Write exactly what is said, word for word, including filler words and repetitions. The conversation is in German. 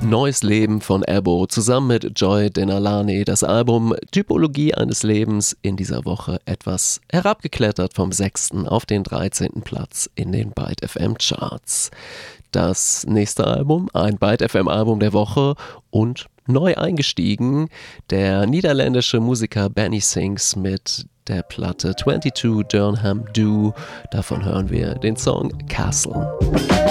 Neues Leben von Ebo zusammen mit Joy Denalani. Das Album Typologie eines Lebens in dieser Woche etwas herabgeklettert vom sechsten auf den dreizehnten Platz in den Byte F M Charts. Das nächste Album, ein Byte F M Album der Woche und neu eingestiegen, der niederländische Musiker Benny Sings mit der Platte zweiundzwanzig Durham Do. Davon hören wir den Song Castle.